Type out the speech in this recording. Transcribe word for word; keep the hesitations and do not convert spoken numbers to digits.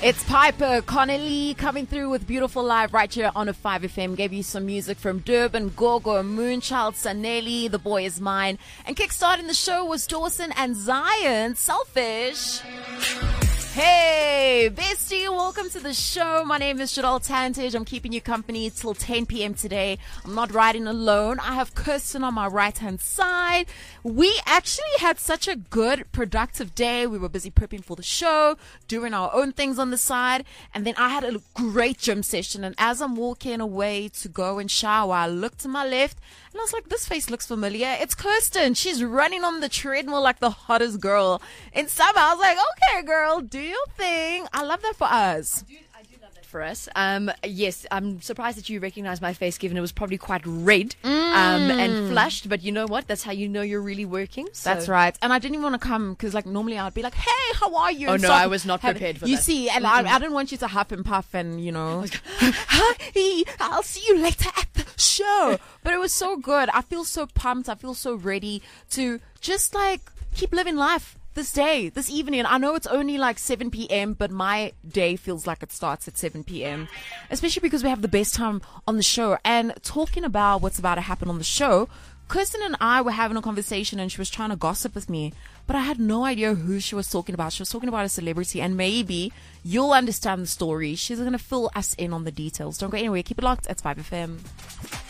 It's Piper Connolly coming through with Beautiful Live right here on a five F M. Gave you some music from Durban, Gogo, Moonchild, Sanelli, The Boy Is Mine. And kickstarting the show was Dawson and Zion, Selfish. Hey, bestie, welcome to the show. My name is Shadol Tantage. I'm keeping you company till ten p.m. today. I'm not riding alone. I have Kirsten on my right-hand side. We actually had such a good, productive day. We were busy prepping for the show, doing our own things on the side, and then I had a great gym session. And as I'm walking away to go and shower, I looked to my left, and I was like, this face looks familiar. It's Kirsten. She's running on the treadmill like the hottest girl in summer. I was like, okay, girl, do your thing. I love that for us. I do, I do love that for us. Um, yes, I'm surprised that you recognize my face, given it was probably quite red Mm. um, and flushed. But you know what? That's how you know you're really working. So. That's right. And I didn't even want to come because, like, normally I'd be like, hey, how are you? Oh, And no, start I was not having- prepared for you that. see, and I, I didn't want you to huff and puff and, you know, hi, I'll see you later at the show. But it was so good. I feel so pumped. I feel so ready to just, like, keep living life. This day, this evening, I know it's only like seven p.m., but my day feels like it starts at seven p.m., especially because we have the best time on the show. And talking about what's about to happen on the show, Kirsten and I were having a conversation and she was trying to gossip with me, but I had no idea who she was talking about. She was talking about a celebrity, and maybe you'll understand the story. She's going to fill us in on the details. Don't go anywhere. Keep it locked. It's five F M.